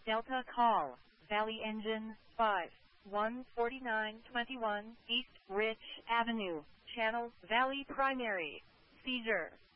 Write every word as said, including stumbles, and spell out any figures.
Delta call, Valley Engine five one forty-nine twenty-one East Rich Avenue, Channel Valley Primary. Seizure.